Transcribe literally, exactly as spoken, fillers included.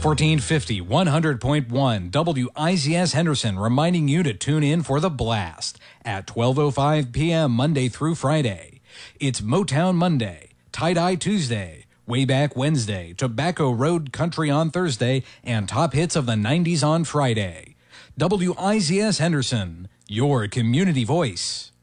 fourteen fifty, one hundred point one W I Z S Henderson reminding you to tune in for The Blast at twelve oh five p.m. Monday through Friday. It's Motown Monday, Tie-Dye Tuesday, Way Back Wednesday, Tobacco Road Country on Thursday, and Top Hits of the nineties on Friday. W I Z S Henderson, your community voice.